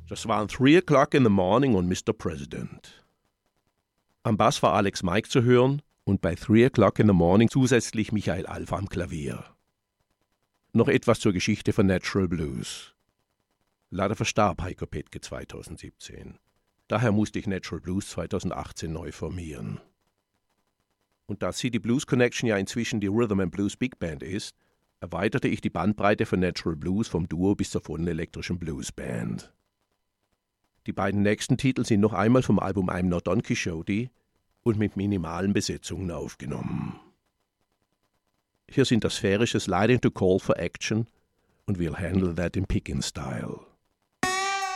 Das waren 3 o'clock in the morning und Mr. President. Am Bass war Alex Mike zu hören und bei 3 o'clock in the morning zusätzlich Michael Alfa am Klavier. Noch etwas zur Geschichte von Natural Blues. Leider verstarb Heiko Pettke 2017. Daher musste ich Natural Blues 2018 neu formieren. Und da City Blues Connection ja inzwischen die Rhythm and Blues Big Band ist, erweiterte ich die Bandbreite von Natural Blues vom Duo bis zur vollen elektrischen Blues Band. Die beiden nächsten Titel sind noch einmal vom Album I'm Not Don Quixote und mit minimalen Besetzungen aufgenommen. Hier sind das sphärische Sliding to Call for Action und We'll Handle That in Pickin' Style.